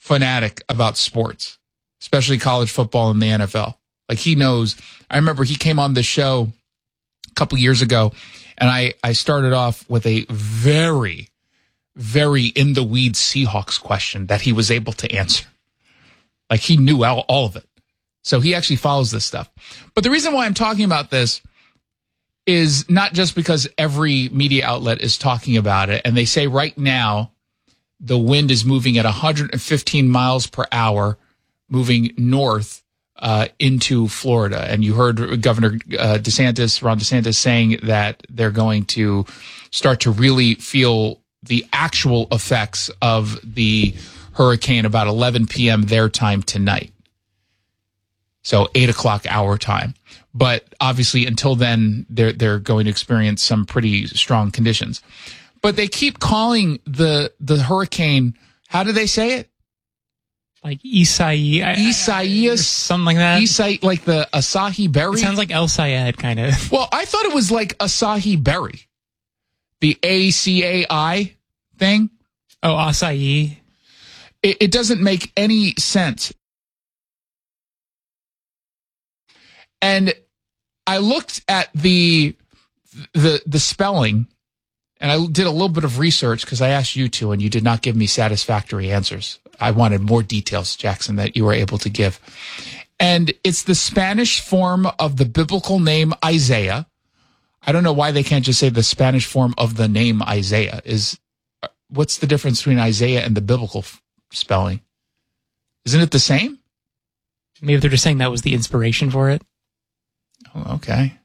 fanatic about sports, especially college football and the NFL. Like, he knows. I remember he came on the show a couple years ago, and I started off with a very, very in-the-weeds Seahawks question that he was able to answer. Like, he knew all of it. So he actually follows this stuff. But the reason why I'm talking about this is not just because every media outlet is talking about it, and they say right now the wind is moving at 115 miles per hour, moving north into Florida. And you heard Governor Ron DeSantis, saying that they're going to start to really feel the actual effects of the hurricane about 11 p.m. their time tonight. So 8 o'clock our time. But obviously until then, they're going to experience some pretty strong conditions. But they keep calling the hurricane, how do they say it? Like Isaias, something like that. Like the acai berry. It sounds like El Sayed, kind of. Well, I thought it was like acai berry, the ACAI thing. Oh, acai. It doesn't make any sense. And I looked at the spelling, and I did a little bit of research because I asked you to, and you did not give me satisfactory answers. I wanted more details, Jackson, that you were able to give. And it's the Spanish form of the biblical name Isaiah. I don't know why they can't just say the Spanish form of the name Isaiah. What's the difference between Isaiah and the biblical spelling? Isn't it the same? Maybe they're just saying that was the inspiration for it. Oh, okay.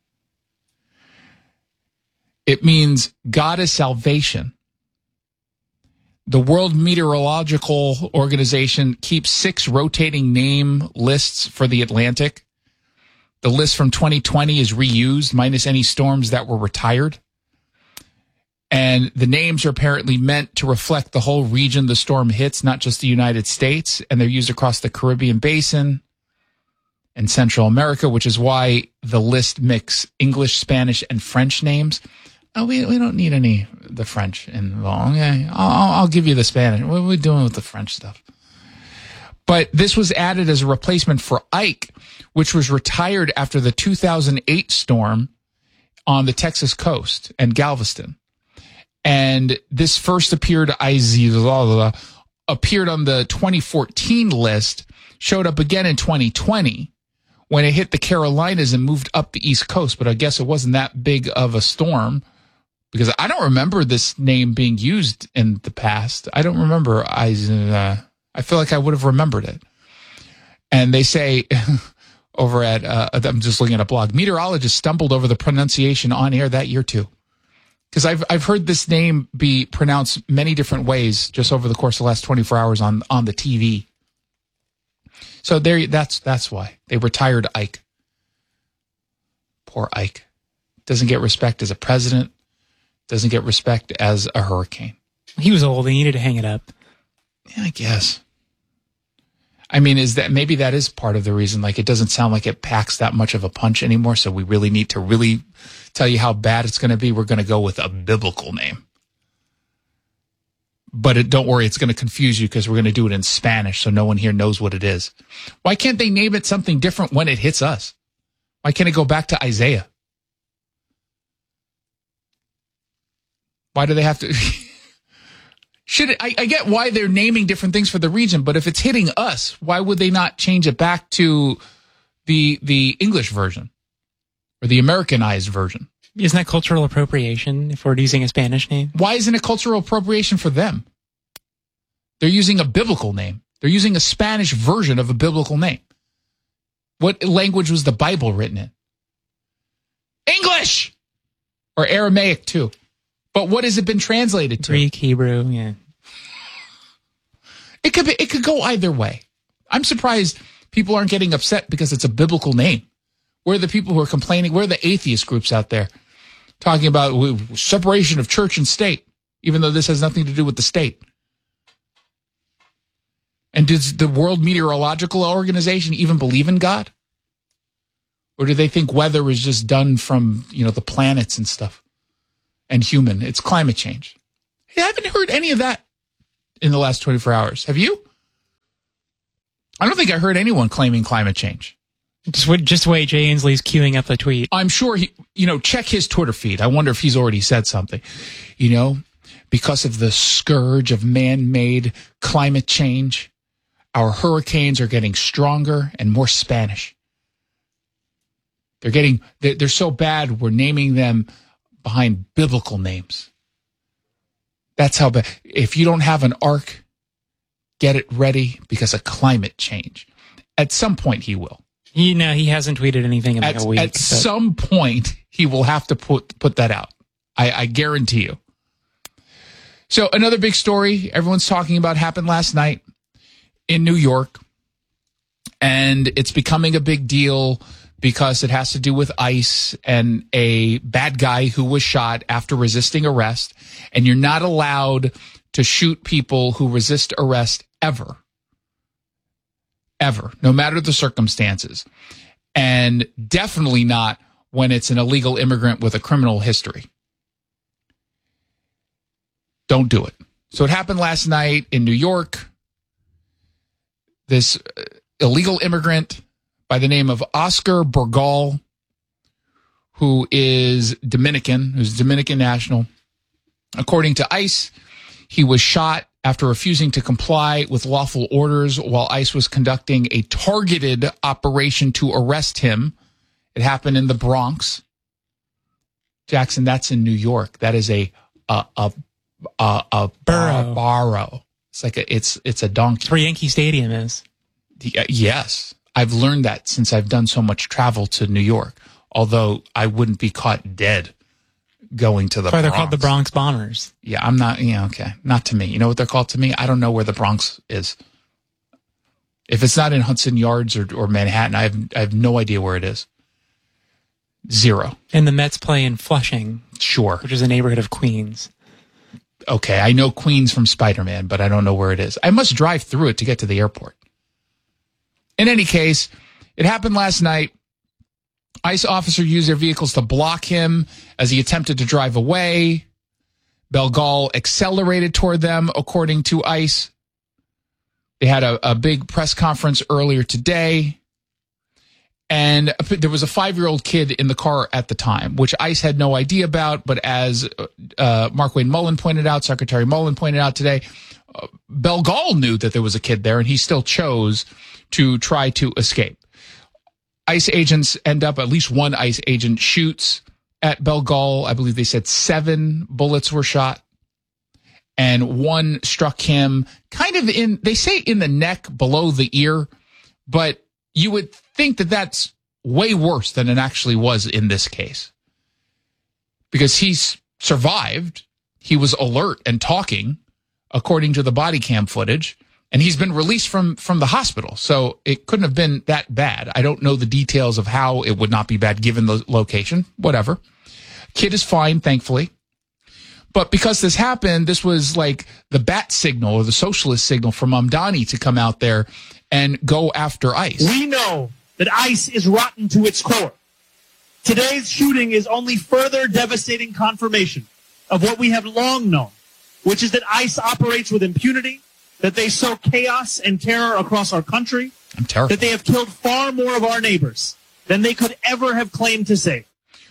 It means God is salvation. The World Meteorological Organization keeps 6 rotating name lists for the Atlantic. The list from 2020 is reused, minus any storms that were retired. And the names are apparently meant to reflect the whole region the storm hits, not just the United States. And they're used across the Caribbean Basin and Central America, which is why the list mix English, Spanish, and French names. Oh, we don't need any of the French involved. Okay, I'll give you the Spanish. What are we doing with the French stuff? But this was added as a replacement for Ike, which was retired after the 2008 storm on the Texas coast and Galveston. And this first appeared on the 2014 list, showed up again in 2020 when it hit the Carolinas and moved up the East Coast. But I guess it wasn't that big of a storm, because I don't remember this name being used in the past. I don't remember. I feel like I would have remembered it. And they say over at, I'm just looking at a blog, meteorologists stumbled over the pronunciation on air that year too. Because I've heard this name be pronounced many different ways just over the course of the last 24 hours on the TV. So that's why they retired Ike. Poor Ike. Doesn't get respect as a president. Doesn't get respect as a hurricane. He was old. He needed to hang it up. Yeah, I guess. I mean, maybe that is part of the reason? Like, it doesn't sound like it packs that much of a punch anymore. So we really need to really tell you how bad it's going to be. We're going to go with a biblical name. But don't worry, it's going to confuse you because we're going to do it in Spanish so no one here knows what it is. Why can't they name it something different when it hits us? Why can't it go back to Isaiah? Why do they have to? I get why they're naming different things for the region, but if it's hitting us, why would they not change it back to the English version or the Americanized version? Isn't that cultural appropriation if we're using a Spanish name? Why isn't it cultural appropriation for them? They're using a biblical name. They're using a Spanish version of a biblical name. What language was the Bible written in? English! Or Aramaic, too. But what has it been translated to? Greek, Hebrew, yeah. It could go either way. I'm surprised people aren't getting upset because it's a biblical name. Where are the people who are complaining? Where are the atheist groups out there talking about separation of church and state, even though this has nothing to do with the state? And does the World Meteorological Organization even believe in God? Or do they think weather is just done from, the planets and stuff and human? It's climate change. I haven't heard any of that in the last 24 hours. Have you? I don't think I heard anyone claiming climate change. Just wait, Jay Inslee's queuing up the tweet. I'm sure check his Twitter feed. I wonder if he's already said something. Because of the scourge of man-made climate change, our hurricanes are getting stronger and more Spanish. They're so bad, we're naming them behind biblical names. That's how bad. If you don't have an ark, get it ready because of climate change. At some point, he will. He hasn't tweeted anything in like a week. At some point, he will have to put that out. I guarantee you. So another big story everyone's talking about happened last night in New York. And it's becoming a big deal because it has to do with ICE and a bad guy who was shot after resisting arrest. And you're not allowed to shoot people who resist arrest ever. Ever, no matter the circumstances. And definitely not when it's an illegal immigrant with a criminal history. Don't do it. So it happened last night in New York. This illegal immigrant by the name of Oscar Burgal, who's Dominican national. According to ICE, he was shot after refusing to comply with lawful orders while ICE was conducting a targeted operation to arrest him. It happened in the Bronx. Jackson, that's in New York. That is a borough. It's like it's a donkey. That's where Yankee Stadium is. Yes. I've learned that since I've done so much travel to New York, although I wouldn't be caught dead going to the Bronx. That's why they're called the Bronx Bombers. Yeah, I'm not, okay. Not to me. You know what they're called to me? I don't know where the Bronx is. If it's not in Hudson Yards or Manhattan, I have no idea where it is. Zero. And the Mets play in Flushing. Sure. Which is a neighborhood of Queens. Okay, I know Queens from Spider-Man, but I don't know where it is. I must drive through it to get to the airport. In any case, it happened last night. ICE officer used their vehicles to block him as he attempted to drive away. Burgal accelerated toward them, according to ICE. They had a big press conference earlier today. And there was a 5-year-old kid in the car at the time, which ICE had no idea about. But as Markwayne Mullin pointed out, Secretary Mullin pointed out today, Burgal knew that there was a kid there, and he still chose to try to escape. ICE agents at least one ICE agent shoots at Burgal. I believe they said 7 bullets were shot. And one struck him kind of they say in the neck below the ear, but you would think that that's way worse than it actually was in this case. Because he's survived. He was alert and talking, according to the body cam footage. And he's been released from the hospital. So it couldn't have been that bad. I don't know the details of how it would not be bad given the location. Whatever. Kid is fine, thankfully. But because this happened, this was like the bat signal or the socialist signal for Mamdani to come out there and go after ICE. We know that ICE is rotten to its core. Today's shooting is only further devastating confirmation of what we have long known, which is that ICE operates with impunity, that they sow chaos and terror across our country, I'm terrified. that they have killed far more of our neighbors than they could ever have claimed to save.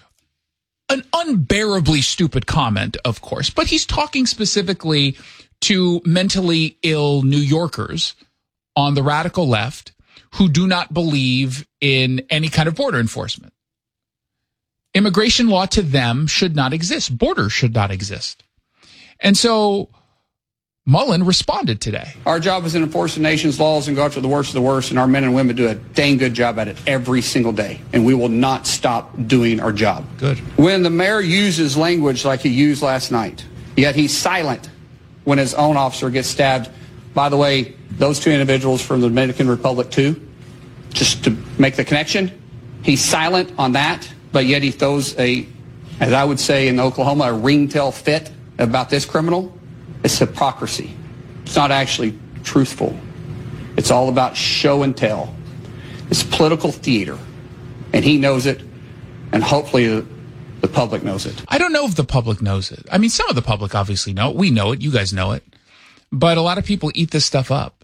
An unbearably stupid comment, of course, but he's talking specifically to mentally ill New Yorkers on the radical left who do not believe in any kind of border enforcement. Immigration law to them should not exist. Borders should not exist. And so Mullin responded today. Our job is to enforce the nation's laws and go after the worst of the worst, and our men and women do a dang good job at it every single day, and we will not stop doing our job. Good. When the mayor uses language like he used last night, yet he's silent when his own officer gets stabbed. By the way, those 2 individuals from the Dominican Republic too, just to make the connection, he's silent on that, but yet he throws as I would say in Oklahoma, a ringtail fit about this criminal. It's hypocrisy. It's not actually truthful. It's all about show and tell. It's political theater. And he knows it. And hopefully the public knows it. I don't know if the public knows it. I mean, some of the public obviously know it. We know it. You guys know it. But a lot of people eat this stuff up.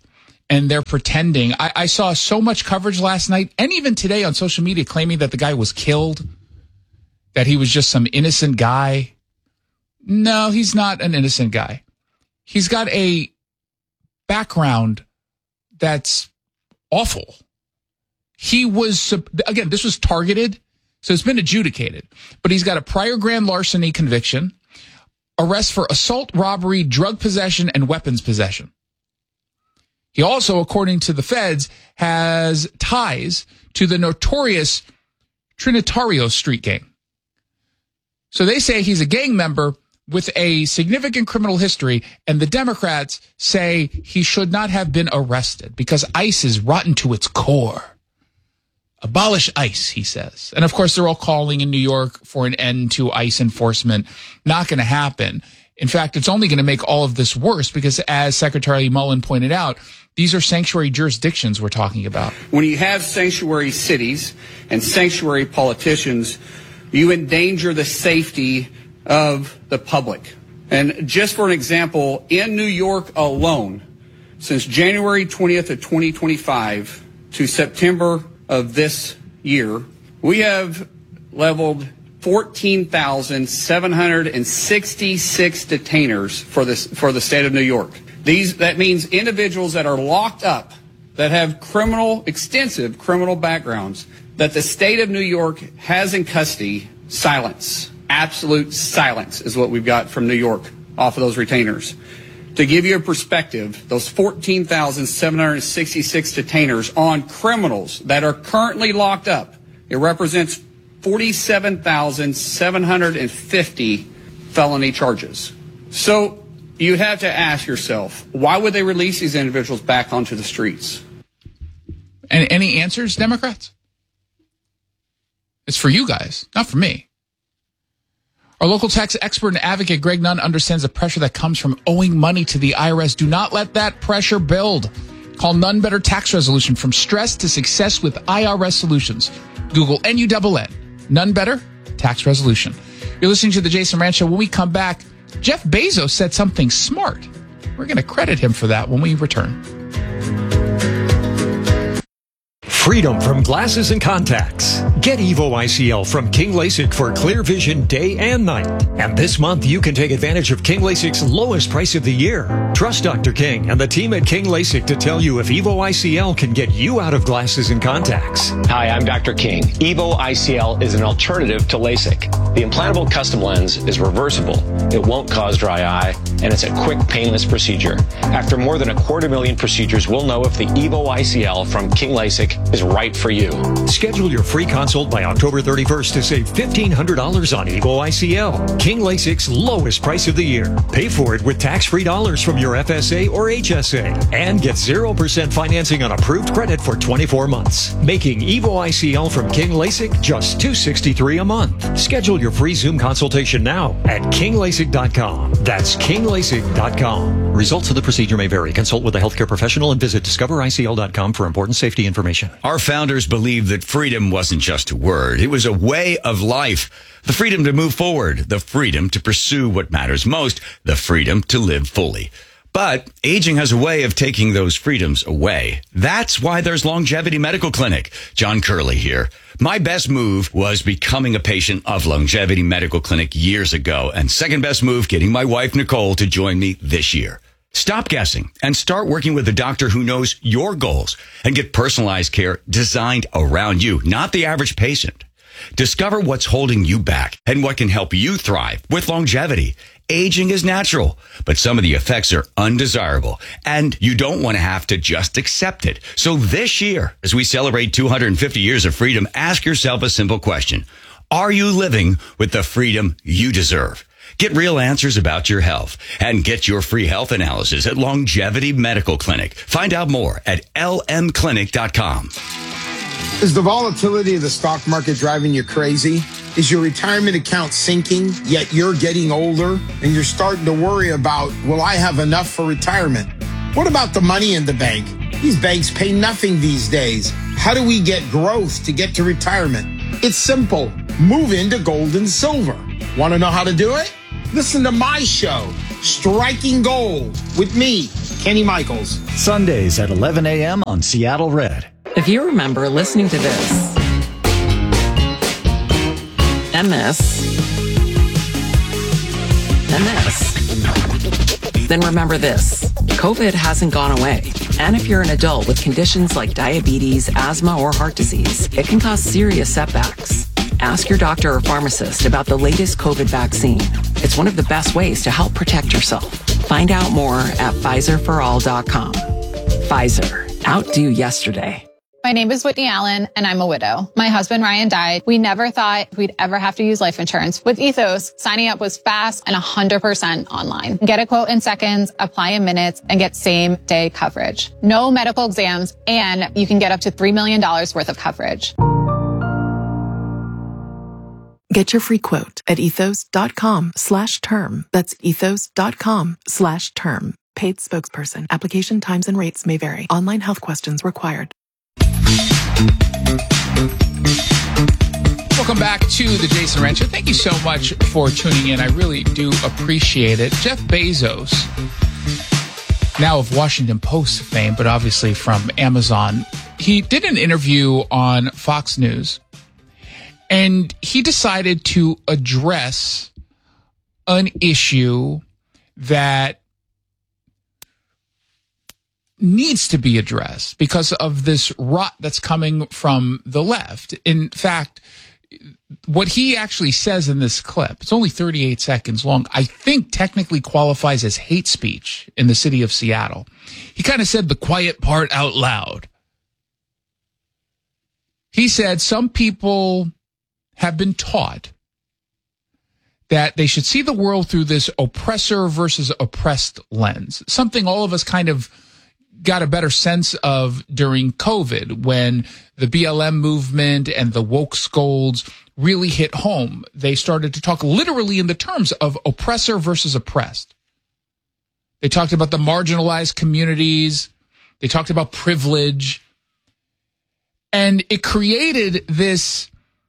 and they're pretending. I saw so much coverage last night and even today on social media claiming that the guy was killed, that he was just some innocent guy. No, he's not an innocent guy. He's got a background that's awful. He was, again, this was targeted, so it's been adjudicated, but he's got a prior grand larceny conviction, arrest for assault, robbery, drug possession, and weapons possession. He also, according to the feds, has ties to the notorious Trinitario Street gang. So they say he's a gang member with a significant criminal history, and the Democrats say he should not have been arrested because ICE is rotten to its core. Abolish ICE, he says. And of course, they're all calling in New York for an end to ICE enforcement. Not going to happen. In fact, it's only going to make all of this worse because, as Secretary Mullen pointed out, these are sanctuary jurisdictions we're talking about. When you have sanctuary cities and sanctuary politicians, you endanger the safety of the public. And just for an example, in New York alone, since January 20th of 2025 to September of this year, we have leveled 14,766 detainers for the state of New York. That means individuals that are locked up, that have extensive criminal backgrounds, that the state of New York has in custody. Silence. Absolute silence is what we've got from New York off of those retainers. To give you a perspective, those 14,766 detainers on criminals that are currently locked up, it represents 47,750 felony charges. So you have to ask yourself, why would they release these individuals back onto the streets? And any answers, Democrats? It's for you guys, not for me. Our local tax expert and advocate, Greg Nunn, understands the pressure that comes from owing money to the IRS. Do not let that pressure build. Call Nunn Better Tax Resolution, from stress to success with IRS Solutions. Google NUNN, Nunn Better Tax Resolution. You're listening to The Jason Rantz Show. When we come back, Jeff Bezos said something smart. We're going to credit him for that when we return. Freedom from glasses and contacts. Get Evo ICL from King LASIK for clear vision day and night. And this month, you can take advantage of King LASIK's lowest price of the year. Trust Dr. King and the team at King LASIK to tell you if Evo ICL can get you out of glasses and contacts. Hi, I'm Dr. King. Evo ICL is an alternative to LASIK. The implantable custom lens is reversible. It won't cause dry eye, and it's a quick, painless procedure. After more than 250,000 procedures, we'll know if the Evo ICL from King LASIK is right for you. Schedule your free consult by October 31st to save $1,500 on Evo ICL. King LASIK's lowest price of the year. Pay for it with tax-free dollars from your FSA or HSA. And get 0% financing on approved credit for 24 months. Making Evo ICL from King LASIK just $263 a month. Schedule your free Zoom consultation now at KingLASIK.com. That's KingLASIK.com. Results of the procedure may vary. Consult with a healthcare professional and visit DiscoverICL.com for important safety information. Our founders believed that freedom wasn't just a word. It was a way of life. The freedom to move forward, the freedom to pursue what matters most, the freedom to live fully. But aging has a way of taking those freedoms away. That's why there's Longevity Medical Clinic. John Curley here. My best move was becoming a patient of Longevity Medical Clinic years ago, and second best move, getting my wife Nicole to join me this year. Stop guessing and start working with a doctor who knows your goals and get personalized care designed around you, not the average patient. Discover what's holding you back and what can help you thrive with longevity. Aging is natural, but some of the effects are undesirable, and you don't want to have to just accept it. So this year, as we celebrate 250 years of freedom, ask yourself a simple question. Are you living with the freedom you deserve? Get real answers about your health and get your free health analysis at Longevity Medical Clinic. Find out more at lmclinic.com. Is the volatility of the stock market driving you crazy? Is your retirement account sinking, yet you're getting older and you're starting to worry about, will I have enough for retirement? What about the money in the bank? These banks pay nothing these days. How do we get growth to get to retirement? It's simple. Move into gold and silver. Want to know how to do it? Listen to my show, Striking Gold, with me, Kenny Michaels. Sundays at 11 a.m. on Seattle Red. If you remember listening to this, and this, and this, then remember this. COVID hasn't gone away. And if you're an adult with conditions like diabetes, asthma, or heart disease, it can cause serious setbacks. Ask your doctor or pharmacist about the latest COVID vaccine. It's one of the best ways to help protect yourself. Find out more at PfizerForAll.com. Pfizer. Outdo yesterday. My name is Whitney Allen, and I'm a widow. My husband, Ryan, died. We never thought we'd ever have to use life insurance. With Ethos, signing up was fast and 100% online. Get a quote in seconds, apply in minutes, and get same-day coverage. No medical exams, and you can get up to $3 million worth of coverage. Get your free quote at ethos.com/term. That's ethos.com/term. Paid spokesperson. Application times and rates may vary. Online health questions required. Welcome back to the Jason Wrench Show. Thank you so much for tuning in. I really do appreciate it. Jeff Bezos, now of Washington Post fame, but obviously from Amazon, he did an interview on Fox News, and he decided to address an issue that needs to be addressed because of this rot that's coming from the left. In fact, what he actually says in this clip, it's only 38 seconds long, I think technically qualifies as hate speech in the city of Seattle. He kind of said the quiet part out loud. He said some people have been taught that they should see the world through this oppressor versus oppressed lens, something all of us kind of got a better sense of during COVID when the BLM movement and the woke scolds really hit home. They started to talk literally in the terms of oppressor versus oppressed. They talked about the marginalized communities. They talked about privilege. And it created this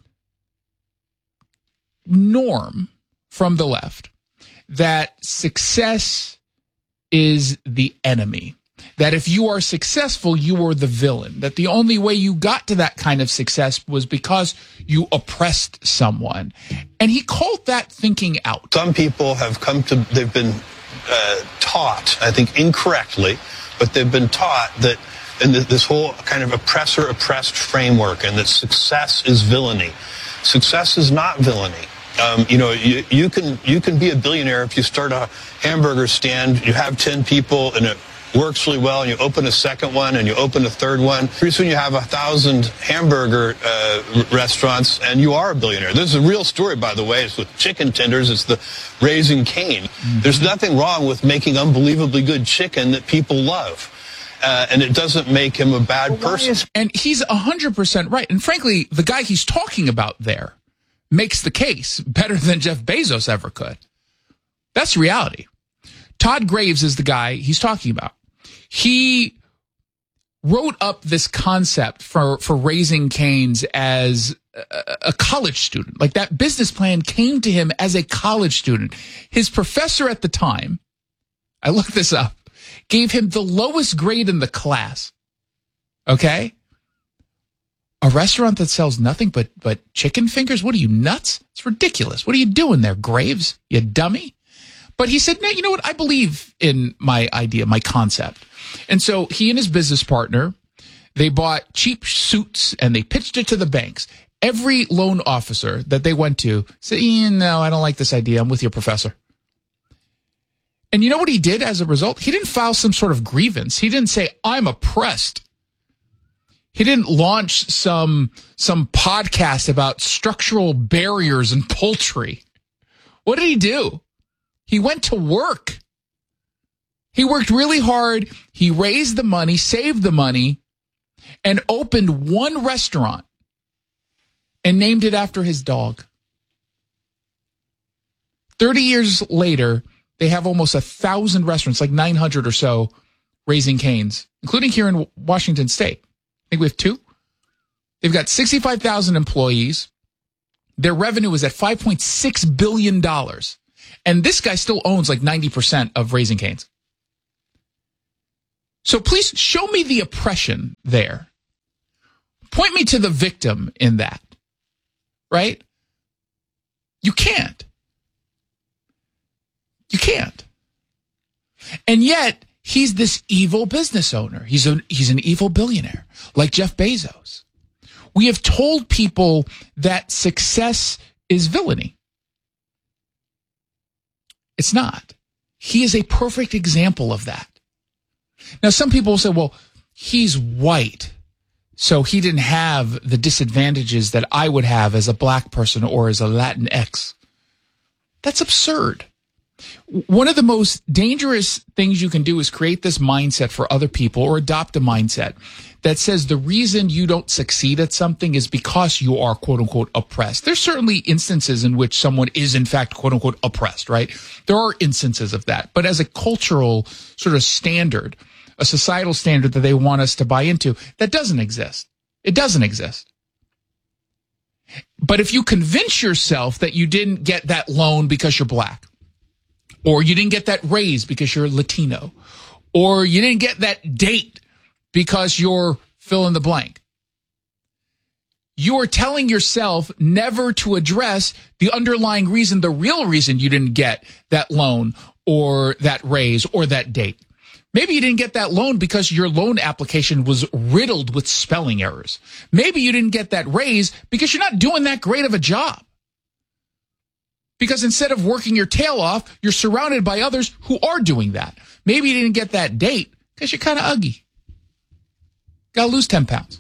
norm from the left that success is the enemy. That if you are successful, you are the villain. That the only way you got to that kind of success was because you oppressed someone. And he called that thinking out. Some people have they've been taught, I think incorrectly, but they've been taught that in this whole kind of oppressor-oppressed framework, and that success is villainy. Success is not villainy. You can be a billionaire if you start a hamburger stand, you have 10 people, and it works really well, and you open a second one, and you open a third one. Pretty soon you have 1,000 hamburger restaurants, and you are a billionaire. This is a real story, by the way. It's with chicken tenders. It's the Raising Cane. Mm-hmm. There's nothing wrong with making unbelievably good chicken that people love. And it doesn't make him a bad person. And he's 100% right. And frankly, the guy he's talking about there makes the case better than Jeff Bezos ever could. That's reality. Todd Graves is the guy he's talking about. He wrote up this concept for Raising Cane's as a college student. Like, that business plan came to him as a college student. His professor at the time, I looked this up, gave him the lowest grade in the class. Okay? A restaurant that sells nothing but chicken fingers? What are you, nuts? It's ridiculous. What are you doing there, Graves? You dummy? But he said, no, you know what? I believe in my idea, my concept. And so he and his business partner, they bought cheap suits and they pitched it to the banks. Every loan officer that they went to said, no, I don't like this idea. I'm with your professor. And you know what he did as a result? He didn't file some sort of grievance. He didn't say, I'm oppressed. He didn't launch some podcast about structural barriers in poultry. What did he do? He went to work. He worked really hard. He raised the money, saved the money, and opened one restaurant and named it after his dog. 30 years later, they have almost 1,000 restaurants, like 900 or so, Raising Cane's, including here in Washington State. I think we have 2. They've got 65,000 employees. Their revenue is at $5.6 billion. And this guy still owns like 90% of Raising Cane's. So please show me the oppression there. Point me to the victim in that, right? You can't. You can't. And yet, he's this evil business owner. He's an evil billionaire, like Jeff Bezos. We have told people that success is villainy. It's not. He is a perfect example of that. Now, some people will say, well, he's white, so he didn't have the disadvantages that I would have as a black person or as a Latinx. That's absurd. One of the most dangerous things you can do is create this mindset for other people or adopt a mindset that says the reason you don't succeed at something is because you are, quote unquote, oppressed. There's certainly instances in which someone is, in fact, quote unquote, oppressed, right? There are instances of that. But as a cultural sort of standard, a societal standard that they want us to buy into, that doesn't exist. It doesn't exist. But if you convince yourself that you didn't get that loan because you're black, or you didn't get that raise because you're Latino, or you didn't get that date because you're fill in the blank, you are telling yourself never to address the underlying reason, the real reason you didn't get that loan or that raise or that date. Maybe you didn't get that loan because your loan application was riddled with spelling errors. Maybe you didn't get that raise because you're not doing that great of a job. Because instead of working your tail off, you're surrounded by others who are doing that. Maybe you didn't get that date because you're kind of ugly. Got to lose 10 pounds.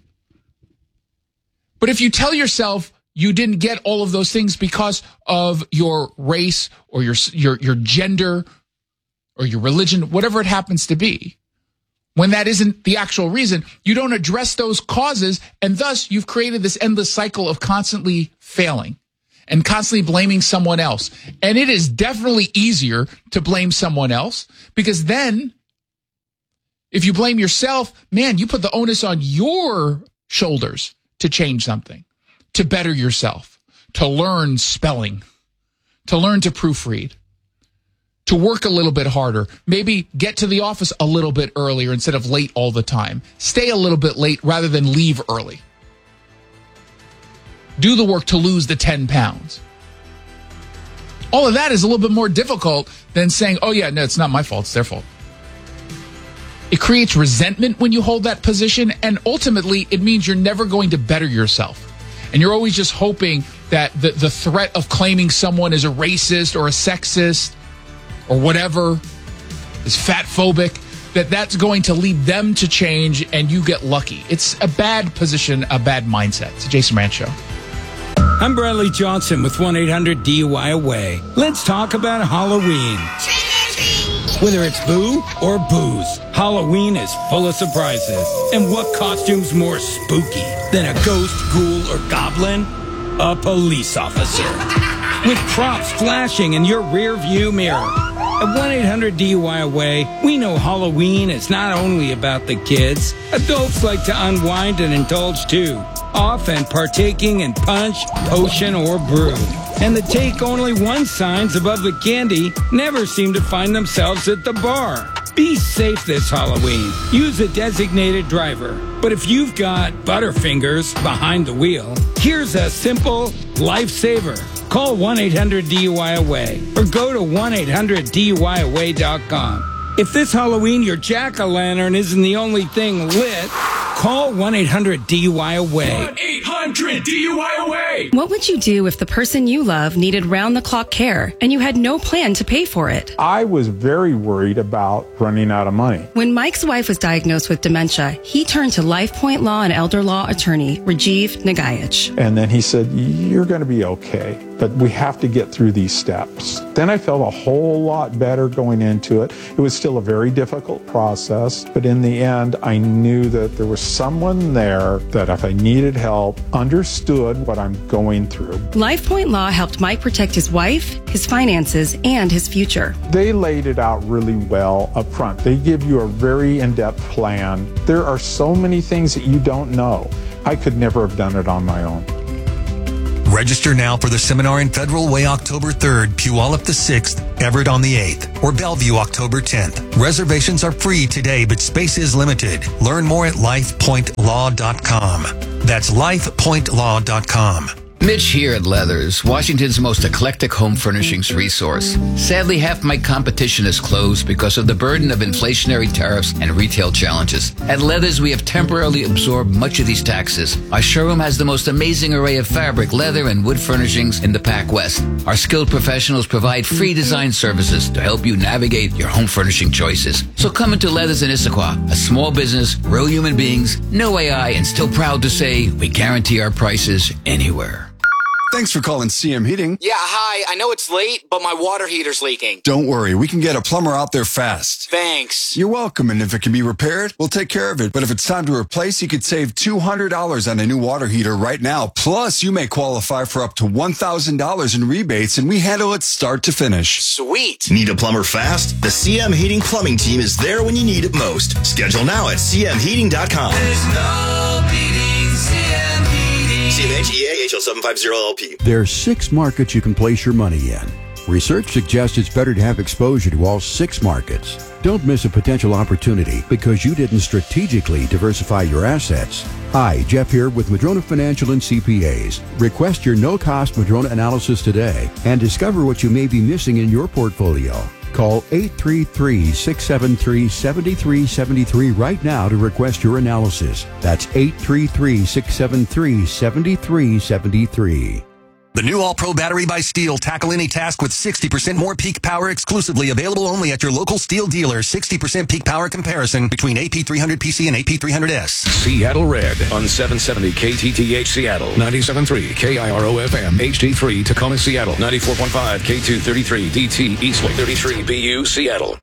But if you tell yourself you didn't get all of those things because of your race or your gender or your religion, whatever it happens to be, when that isn't the actual reason, you don't address those causes, and thus you've created this endless cycle of constantly failing and constantly blaming someone else. And it is definitely easier to blame someone else, because then if you blame yourself, man, you put the onus on your shoulders to change something, to better yourself, to learn spelling, to learn to proofread, to work a little bit harder, maybe get to the office a little bit earlier instead of late all the time. Stay a little bit late rather than leave early. Do the work to lose the 10 pounds. All of that is a little bit more difficult than saying, oh yeah, no, it's not my fault, it's their fault. It creates resentment when you hold that position, and ultimately it means you're never going to better yourself. And you're always just hoping that the threat of claiming someone is a racist or a sexist or whatever, is fatphobic, that's going to lead them to change and you get lucky. It's a bad position, a bad mindset. It's a Jason Rantz Show. I'm Bradley Johnson with 1-800-DUI-AWAY. Let's talk about Halloween. Whether it's boo or booze, Halloween is full of surprises. And what costume's more spooky than a ghost, ghoul, or goblin? A police officer. With props flashing in your rear view mirror. At 1-800-DUI-AWAY, we know Halloween is not only about the kids. Adults like to unwind and indulge too, often partaking in punch, potion, or brew. And the take only one signs above the candy never seem to find themselves at the bar. Be safe this Halloween. Use a designated driver. But if you've got Butterfingers behind the wheel, here's a simple lifesaver. Call 1-800-DUI-AWAY or go to 1-800-DUI-AWAY.com. If this Halloween your jack-o'-lantern isn't the only thing lit, call 1-800-DUI-AWAY. 1-800-DUI-AWAY. What would you do if the person you love needed round-the-clock care and you had no plan to pay for it? I was very worried about running out of money. When Mike's wife was diagnosed with dementia, he turned to LifePoint Law and elder law attorney Rajiv Nagayich. And then he said, you're going to be okay, but we have to get through these steps. Then I felt a whole lot better going into it. It was still a very difficult process, but in the end, I knew that there was someone there that if I needed help, understood what I'm going through. LifePoint Law helped Mike protect his wife, his finances, and his future. They laid it out really well up front. They give you a very in-depth plan. There are so many things that you don't know. I could never have done it on my own. Register now for the seminar in Federal Way October 3rd, Puyallup the 6th, Everett on the 8th, or Bellevue October 10th. Reservations are free today, but space is limited. Learn more at lifepointlaw.com. That's lifepointlaw.com. Mitch here at Leathers, Washington's most eclectic home furnishings resource. Sadly, half my competition is closed because of the burden of inflationary tariffs and retail challenges. At Leathers, we have temporarily absorbed much of these taxes. Our showroom has the most amazing array of fabric, leather, and wood furnishings in the Pac West. Our skilled professionals provide free design services to help you navigate your home furnishing choices. So come into Leathers in Issaquah, a small business, real human beings, no AI, and still proud to say we guarantee our prices anywhere. Thanks for calling CM Heating. Yeah, hi. I know it's late, but my water heater's leaking. Don't worry, we can get a plumber out there fast. Thanks. You're welcome, and if it can be repaired, we'll take care of it. But if it's time to replace, you could save $200 on a new water heater right now. Plus, you may qualify for up to $1,000 in rebates, and we handle it start to finish. Sweet. Need a plumber fast? The CM Heating Plumbing Team is there when you need it most. Schedule now at cmheating.com. There's no beating CM Heating. CMHEA HL750LP. There are 6 markets you can place your money in. Research suggests it's better to have exposure to all 6 markets. Don't miss a potential opportunity because you didn't strategically diversify your assets. Hi, Jeff here with Madrona Financial and CPAs. Request your no-cost Madrona analysis today and discover what you may be missing in your portfolio. Call 833-673-7373 right now to request your analysis. That's 833-673-7373. The new All-Pro battery by Steel. Tackle any task with 60% more peak power exclusively. Available only at your local Steel dealer. 60% peak power comparison between AP300PC and AP300S. Seattle Red on 770 KTTH Seattle, 97.3 KIRO-FM, HD3 Tacoma Seattle, 94.5 K233 DT Eastway 33 BU Seattle.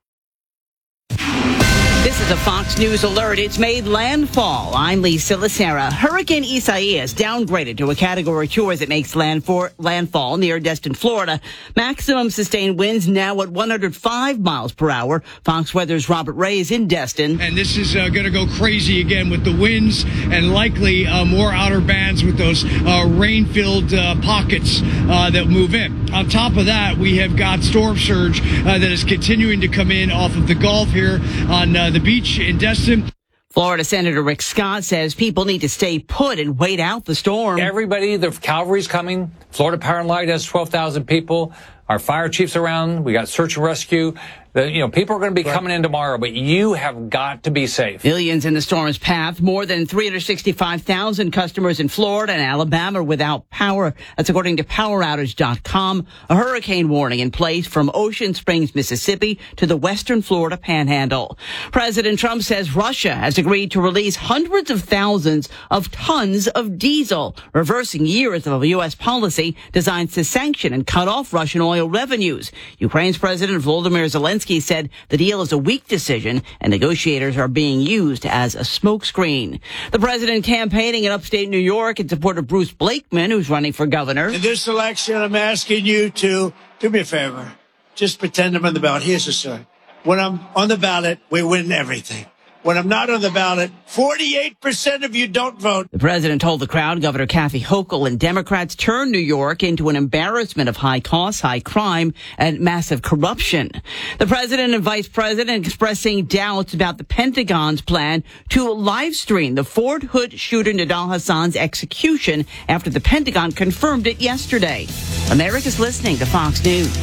This is a Fox News alert. It's made landfall. I'm Lisa Lacera. Hurricane Isaias downgraded to a Category 2 as it makes landfall near Destin, Florida. Maximum sustained winds now at 105 miles per hour. Fox Weather's Robert Ray is in Destin. And this is going to go crazy again with the winds and likely more outer bands with those rain-filled pockets that move in. On top of that, we have got storm surge that is continuing to come in off of the Gulf here on the beach in Destin. Florida Senator Rick Scott says people need to stay put and wait out the storm. Everybody, the cavalry's coming. Florida Power and Light has 12,000 people. Our fire chief's around. We got search and rescue. People are going to be coming in tomorrow, but you have got to be safe. Millions in the storm's path. More than 365,000 customers in Florida and Alabama are without power. That's according to PowerOutage.com. A hurricane warning in place from Ocean Springs, Mississippi to the western Florida panhandle. President Trump says Russia has agreed to release hundreds of thousands of tons of diesel, reversing years of a U.S. policy designed to sanction and cut off Russian oil revenues. Ukraine's President Volodymyr Zelensky said the deal is a weak decision and negotiators are being used as a smokescreen. The president campaigning in upstate New York in support of Bruce Blakeman, who's running for governor. In this election, I'm asking you to do me a favor. Just pretend I'm on the ballot. Here's the story. When I'm on the ballot, we win everything. When I'm not on the ballot, 48% of you don't vote. The president told the crowd Governor Kathy Hochul and Democrats turned New York into an embarrassment of high costs, high crime, and massive corruption. The president and vice president expressing doubts about the Pentagon's plan to live stream the Fort Hood shooter Nidal Hassan's execution after the Pentagon confirmed it yesterday. America's listening to Fox News.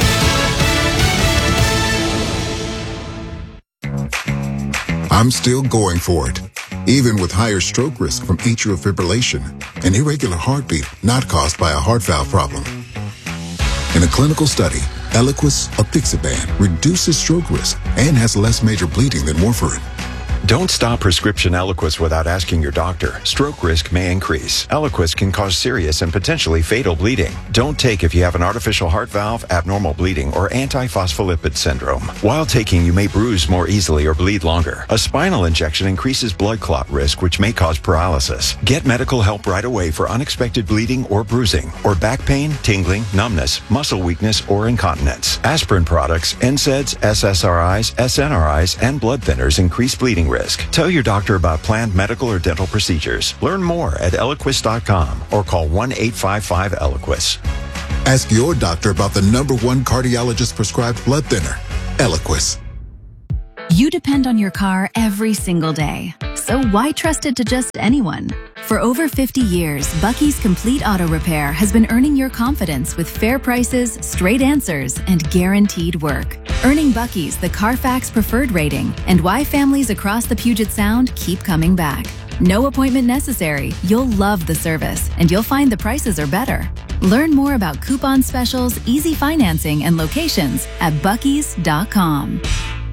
I'm still going for it, even with higher stroke risk from atrial fibrillation, an irregular heartbeat not caused by a heart valve problem. In a clinical study, Eliquis apixaban reduces stroke risk and has less major bleeding than warfarin. Don't stop prescription Eliquis without asking your doctor. Stroke risk may increase. Eliquis can cause serious and potentially fatal bleeding. Don't take if you have an artificial heart valve, abnormal bleeding, or antiphospholipid syndrome. While taking, you may bruise more easily or bleed longer. A spinal injection increases blood clot risk, which may cause paralysis. Get medical help right away for unexpected bleeding or bruising, or back pain, tingling, numbness, muscle weakness, or incontinence. Aspirin products, NSAIDs, SSRIs, SNRIs, and blood thinners increase bleeding risk. Tell your doctor about planned medical or dental procedures. Learn more at Eliquis.com or call 1-855-ELIQUIS. Ask your doctor about the #1 cardiologist prescribed blood thinner, Eliquis. You depend on your car every single day. So why trust it to just anyone? For over 50 years, Bucky's Complete Auto Repair has been earning your confidence with fair prices, straight answers, and guaranteed work. Earning Bucky's the Carfax Preferred rating, and why families across the Puget Sound keep coming back. No appointment necessary. You'll love the service, and you'll find the prices are better. Learn more about coupon specials, easy financing, and locations at buckys.com.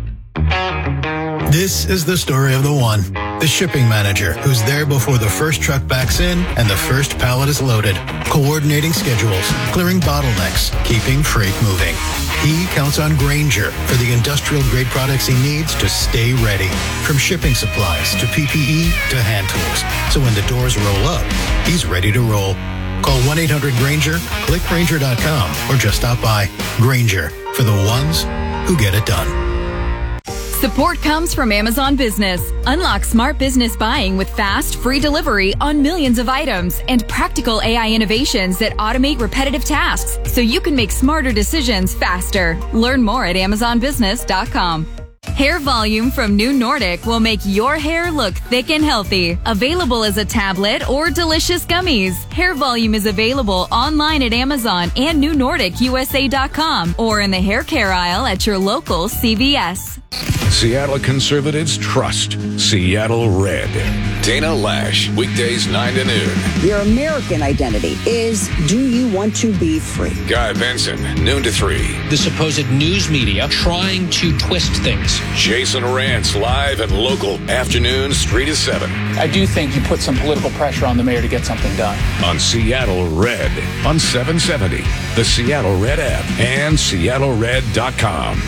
This is the story of the one, the shipping manager, who's there before the first truck backs in and the first pallet is loaded, coordinating schedules, clearing bottlenecks, keeping freight moving. He counts on Grainger for the industrial-grade products he needs to stay ready, from shipping supplies to PPE to hand tools. So when the doors roll up, he's ready to roll. Call 1-800-GRAINGER, click Grainger.com, or just stop by. Grainger, for the ones who get it done. Support comes from Amazon Business. Unlock smart business buying with fast, free delivery on millions of items and practical AI innovations that automate repetitive tasks so you can make smarter decisions faster. Learn more at AmazonBusiness.com. Hair Volume from New Nordic will make your hair look thick and healthy. Available as a tablet or delicious gummies. Hair Volume is available online at Amazon and NewNordicUSA.com or in the hair care aisle at your local CVS. Seattle conservatives trust Seattle Red. Dana Lash, weekdays 9 to noon. Your American identity is, do you want to be free? Guy Benson, noon to 3. The supposed news media trying to twist things. Jason Rantz, live and local, afternoons 3 to 7. I do think you put some political pressure on the mayor to get something done. On Seattle Red, on 770, the Seattle Red app, and SeattleRed.com.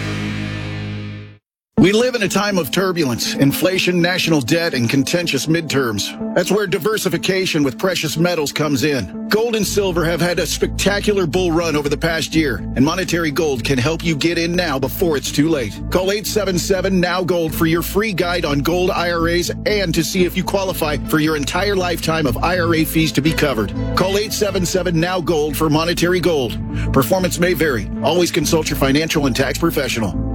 We live in a time of turbulence, inflation, national debt, and contentious midterms. That's where diversification with precious metals comes in. Gold and silver have had a spectacular bull run over the past year, and Monetary Gold can help you get in now before it's too late. Call 877-NOW-GOLD for your free guide on gold IRAs and to see if you qualify for your entire lifetime of IRA fees to be covered. Call 877-NOW-GOLD for Monetary Gold. Performance may vary. Always consult your financial and tax professional.